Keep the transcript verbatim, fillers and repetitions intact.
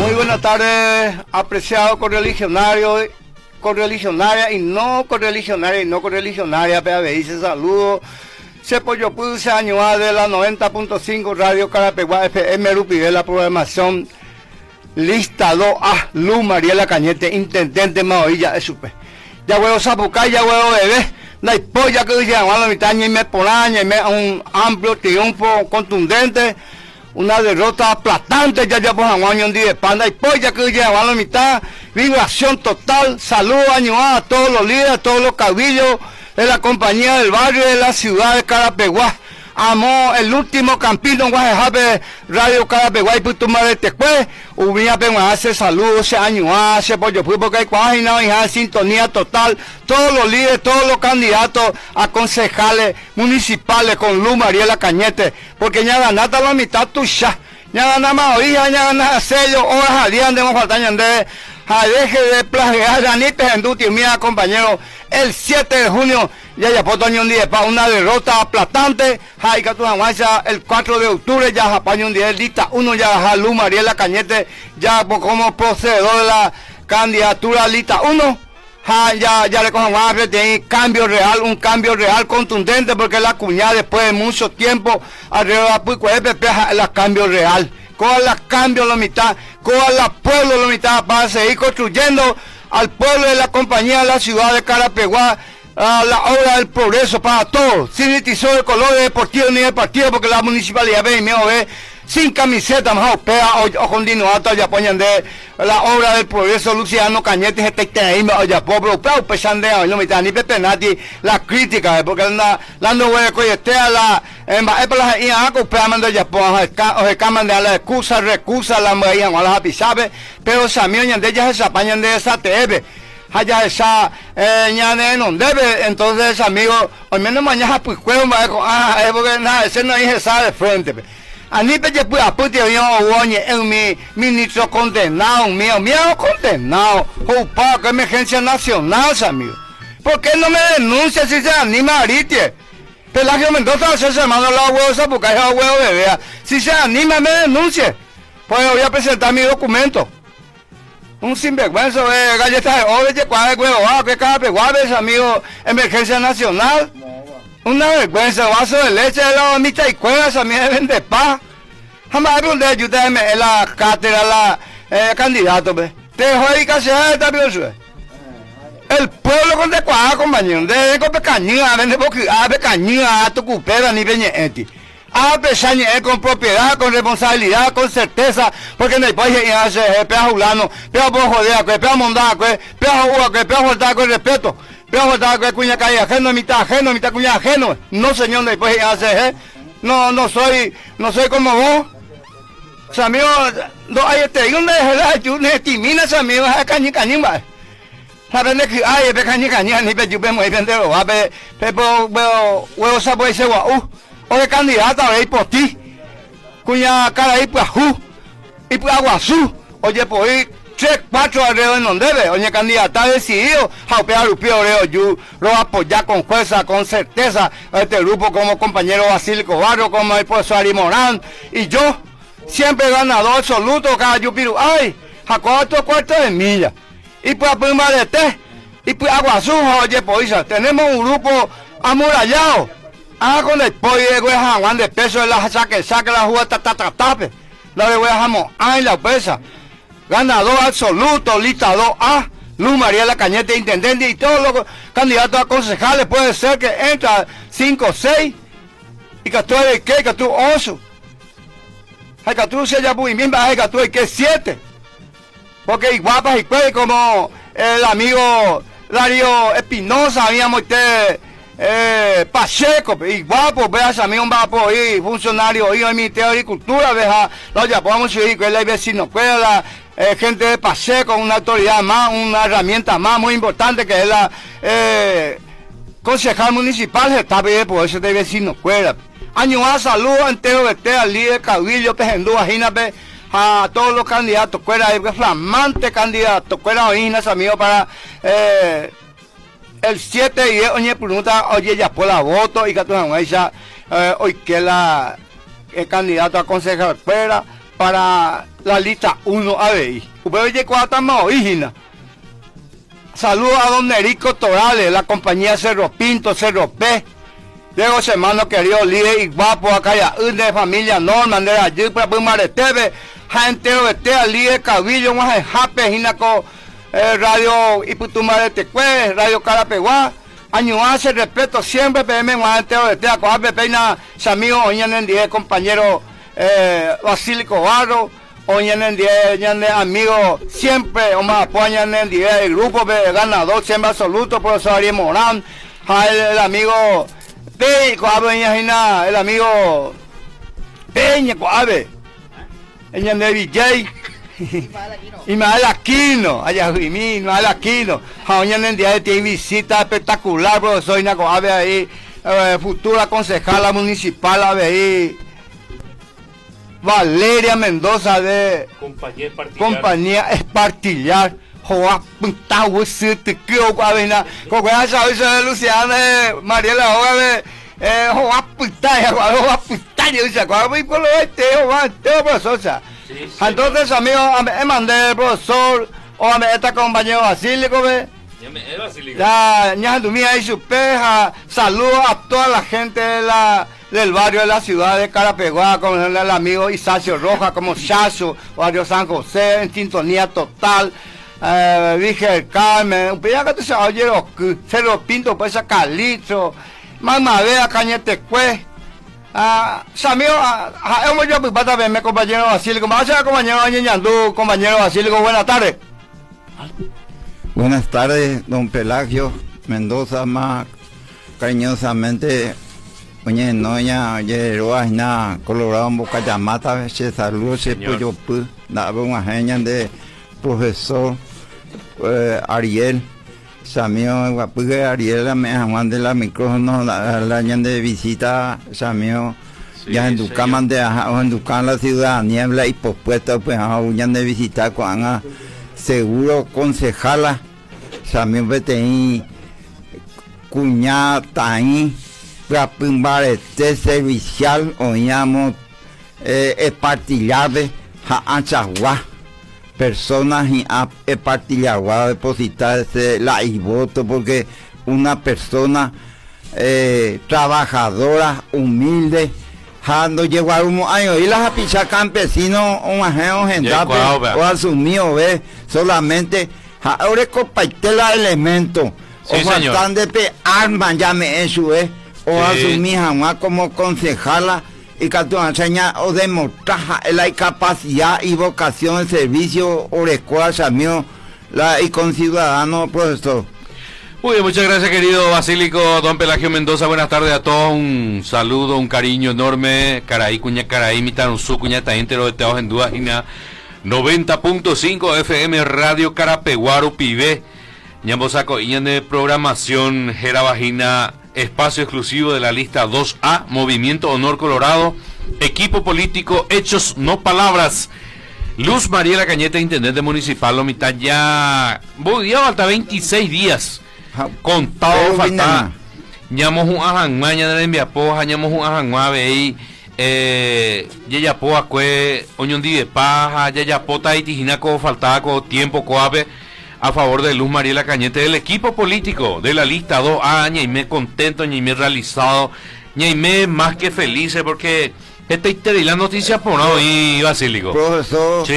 Muy buenas tardes, apreciado correligionario, correligionaria y no correligionaria y no correligionaria, P A B I, se saludo. Se pollo puse año A de la noventa punto cinco Radio Carapeguá F M Rupi de la programación lista dos A, Luz Mariela Cañete, intendente Maoilla, eso pues. Ya huevo Zapucay, ya huevo bebé, la polla que dice a la mitad y me polaña y me un amplio triunfo contundente. Una derrota aplastante, ya ya por año un día de panda y polla que lleva a la mitad, vibración total, salud año a todos los líderes, todos los cabillos de la compañía del barrio de la ciudad de Carapeguá. Amó el último campino Guajejabe Radio Carapeguá y Putumar de Tecue, hubiera pegado hace salud, ese año hace pollo fui porque hay cuajina y sintonía total, todos los líderes, todos los candidatos a concejales municipales con Luz Mariela Cañete, porque ya ganaste la mitad tuya, ya ganamos hija, ya ganas sello, horas al día andemos faltando de a deje de plagiar a Nite Genduti, mira compañero, el siete de junio ya ya por un día para una derrota aplastante, Jaica Tujanguacha, el cuatro de octubre ya Japaño un día lista uno ya Luz Mariela Cañete ya como procededor de la candidatura lista uno, ja, ya ya le cojan más de cambio real, un cambio real contundente porque la cuñada después de mucho tiempo alrededor de P P el cambio real. Con la cambio la mitad, con la pueblo la mitad para seguir construyendo al pueblo de la compañía de la ciudad de Carapeguá a la obra del progreso para todos, sin distinción de color de deportivo ni de partido, porque la municipalidad ve y me ve sin camiseta más opea o continuato ya ponen de la obra del progreso Luciano Cañete este tema o ya pobre pero pesandea no me ni pepenati la crítica porque la la no voy a coyestea la en va para ir a comprar mando ya pon o se caman de la excusa recusa la mayoría no la sabe pero samión de ellas se apañan de esa T V allá esa eh ñane no debe entonces amigo al menos mañana pues juego ah porque nada ese no es esa de frente. A mí me puede apuntar yo oye en mi ministro condenado mío mío condenado o para emergencia nacional amigo. ¿Por qué no me denuncia si se anima ahorita? Pelagio Mendoza se hermano la huevo porque hay huevo bebé. Si se anima me denuncie. Pues voy a presentar mi documento. Un sinvergüenza de galletas de oro de cuál huevo ah que cada peguaves amigo emergencia nacional. Una vergüenza, vaso de leche de la mitad y cuevas a mí me vende paz. Jamás donde ayúdame en la cátedra, la eh, candidato, ¿ve? Te joder que sea esta pienso. El pueblo con de cuá, compañero, de con pecañía, vende porque a pecañía, a tu cupera ni veñe enti. A pesar de con propiedad, con responsabilidad, con certeza, porque no hay país que hace pea julano, pea por joder, pea mondar, pea jugar, pea faltar con respeto. Pero faltaba que cuña calle ajeno, mitad ajeno, mitad cuña ajeno. No señor, después hace, no, no soy, no soy como vos. O sea, amigo, no hay este, y una de las chunes, timina, amigo, es cañi cañimba. Saben que ay, pe cañi cañi, ni pe chupe muy bien de lo va, pe, pe, veo, huevo sapo ese guau, o de candidata, veis por ti. Cuña cara ahí, pues, ju, y pues aguazú, oye, pues, tres, cuatro alrededor en donde debe, oye candidata ha decidido jaupear Lupio Oreo, yo lo apoyar con fuerza, con certeza a este grupo como compañero Basílico Barrio, como el profesor Ari Morán, y yo, siempre ganador absoluto, cada yupiru, ay, a cuatro cuartos de milla, y pues a prima de té, y pues aguazú, oye poisa, tenemos un grupo amurallado, ah, con el pollo de güey Juan de peso de la saque, saque la juga, tatatape, la de güey jamón, ay, la pesa. Ganador absoluto, lista dos A, Luz Mariela Cañete, intendente y todos los candidatos a concejales. Puede ser que entra cinco, seis y que tú eres que, que tú ocho. Hay que tú se ya muy bien, hay que tú eres que siete. Porque igual y pues como el amigo Darío Espinosa, habíamos usted eh, Pacheco, igual pues veas a mí un vapo ahí, funcionario ahí en el Ministerio de Agricultura, veja, lo ya podemos ir que el vecino, pues la Eh, gente de Pacheco, una autoridad más, una herramienta más muy importante que es la eh, concejal municipal, está bien, por eso de vecino fuera. Año a salud entero de al líder cabildo, pejendú, ajínate a todos los candidatos, fuera, flamante candidato, fuera, oínas, amigos, para eh, el siete y diez, oye, pregunta, oye, ya por la voto, y que tú no ella, eh, hoy que la el candidato a concejal fuera. para la lista uno A B I. Usted llegó hasta Maoígina. Saludos a don Nerico Torales, la compañía Cerro Pinto, Cerro P. Luego, hermano querido, líder y guapo, acá ya, de familia Norman, de allí, para Pumaretebe, gente de Tea, líder Cabillo, un jape, Jinaco, Radio Iputumaretecue, Radio Carapeguá, añuarse, respeto siempre, P M, gente de Tea, coape, peina, amigo, oñan en diez, compañero Basílico Barro, oñan en diez, amigo, siempre, o más apoyan en diez, el grupo de ganador, siempre absoluto, profesor Ariel Morán, el, el amigo. El amigo Peña Coabe, el de D J Ismael Aquino, allá Ismael Aquino, hoy en el día de visita espectacular, profesor Ina Coabe ahí, eh, futura concejala municipal ahí, Valeria Mendoza de Compañía Espartillar. Compañía Espartillar. Joa, puta, você te criou com a vena. Com a chave, Luciana, Mariela, Joa, eh, Joa, puta, Joa, puta, yo sé, cuál voy por lo este, Joa, tengo profesor, entonces, amigo, me mandé el profesor, o me está compañero Basílico, ve. Ya, ya, Dumía y su peja, saludos a toda la gente de la, del barrio de la ciudad de Carapeguá, como el, el amigo Isacio Roja, como Chacho, barrio San José, en sintonía total. Uh, Virgen Carmen, un pedazo que se oye los Cerro Pinto, pues a Calitro, Mamá Vea, Cañetecue. Ah, amigo, hemos yo pues para verme, compañero Basílico. Vamos a compañero Ñandú, compañero Basílico, buenas tardes. Buenas tardes, don Pelagio Mendoza, más cariñosamente, oye, noña, oye, roajna, Colorado, Boca Llamata, se saludo, se puyo, pues, daba una genia de profesor. Eh, Ariel, Samio, Guapugue, Ariel, me Juan de la micrófono, la, la de visita, Samio, sí, ya en Ducán, de en Ducán la ciudad, niebla y pospuesta, pues a un de visita con seguro concejala, Samio Beteín, cuñada, taín, este servicial, oíamos, eh, espartillable, ja anchagua. Personas y a partillar a depositarse la y voto porque una persona eh, trabajadora humilde cuando llegó a un año y las apichas campesinos un ajeno gendape o asumido ve solamente ahora compartir los elementos o faltan de pe armas ya me eso es o asumir jamás como concejala y que tú enseñas o demostrar la capacidad y vocación de servicio o escuela mío la y con ciudadano profesor. Muy bien, muchas gracias querido Basílico, don Pelagio Mendoza, buenas tardes a todos, un saludo, un cariño enorme, Caraí, Cuña Caraí, Mitanuzú, Cuña Taíntero de Teos en Duajina, noventa punto cinco F M Radio Carapeguaro, Pibe, Ñambosaco, y en de programación, Jera Vagina, espacio exclusivo de la lista dos A, Movimiento Honor Colorado, equipo político, hechos, no palabras. Luz Mariela Cañete, intendente municipal, lo mitad ya, voy a faltar veintiséis días, contado falta, ñamos un ajanmaña de la enviapoja, ñamos un ajanmabe ahí, eh, yayapo acue, oñondi de paja, yayapota y tijinaco faltaco, tiempo coape, a favor de Luz Mariela Cañete, del equipo político de la lista dos A, ñaime contento, ñaime realizado, ñaime más que felices porque esta es la noticia por hoy, Basílico. Profesor. Sí.